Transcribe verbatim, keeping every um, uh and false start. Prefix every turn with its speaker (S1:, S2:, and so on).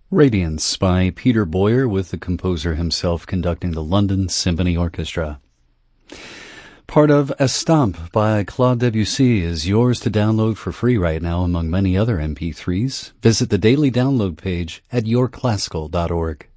S1: Radiance by Peter Boyer, with the composer himself conducting the London Symphony Orchestra. Part of Estampes by Claude Debussy is yours to download for free right now among many other M P threes. Visit the daily download page at your classical dot org.